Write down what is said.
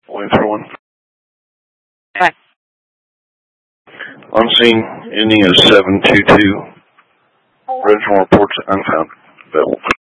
Wait for one. Okay. On scene, ending is 722. Original reports unfound. Available.